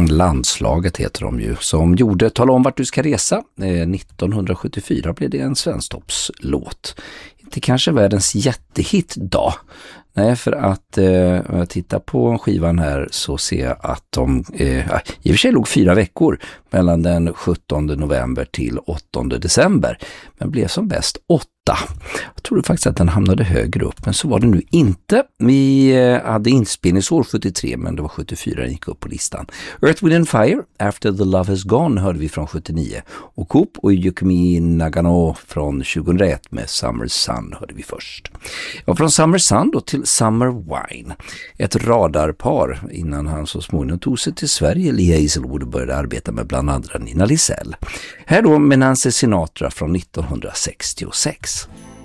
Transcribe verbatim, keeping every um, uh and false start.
Landslaget heter de ju, som gjorde Tala om vart du ska resa. Eh, nittonhundrasjuttiofyra blev det en svensktoppslåt. Inte kanske världens jättehit då. Nej, för att eh, om jag tittar på skivan här så ser jag att de eh, i och för sig låg fyra veckor mellan den sjuttonde november till åttonde december. Men blev som bäst åtta. Jag trodde faktiskt att den hamnade högre upp, men så var det nu inte. Vi eh, hade inspelningsår sjuttiotre, men det var sjuttiofyra den gick upp på listan. Earth, Wind and Fire, After the Love Has Gone hörde vi från sjuttionio. Och Coop och Yukimi Nagano från tjugohundraett med Summer Sun hörde vi först. Ja, från Summer Sun då till Summer Wine. Ett radarpar innan han så småningom tog sig till Sverige. Lee Hazelwood och började arbeta med bland andra Nina Lisell. Här då med Nancy Sinatra från nittonhundrasextiosex.